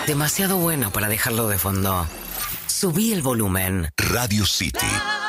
Demasiado bueno para dejarlo de fondo. Subí el volumen. Radio City.